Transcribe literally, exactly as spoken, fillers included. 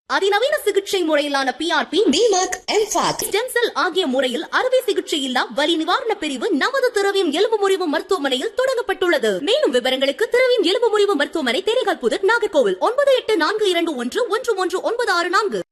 அதிநவீன சிகிச்சை முறையிலான B R B, stem cell ஆகிய முறையில் அறுவை சிகிச்சை இல்லா வலி நிவாரண பிரிவு நமது திரவியம் எலும்பு முறிவு மருத்துவமனையில் தொடங்கப்பட்டுள்ளது. மேலும் விவரங்களுக்கு திரவியம் எலும்பு முறிவு மருத்துவமனை, தேனிகால் புதர், நாகர்கோவில் ஒன்பது எட்டு நான்கு இரண்டு ஒன்று ஒன்று ஒன்று ஒன்பது ஆறு நான்கு.